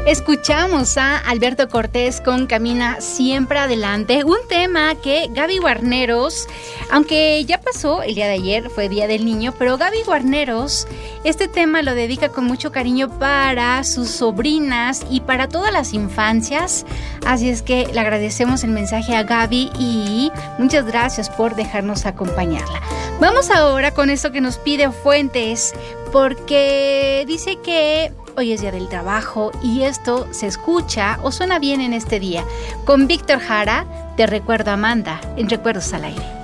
Escuchamos a Alberto Cortés con Camina Siempre Adelante, un tema que Gaby Guarneros, aunque ya pasó el día de ayer, fue Día del Niño, pero Gaby Guarneros este tema lo dedica con mucho cariño para sus sobrinas y para todas las infancias, así es que le agradecemos el mensaje a Gaby y muchas gracias por dejarnos acompañarla. Vamos ahora con esto que nos pide Fuentes, porque dice que hoy es Día del Trabajo y esto se escucha o suena bien en este día. Con Víctor Jara, Te recuerdo Amanda, en Recuerdos al Aire.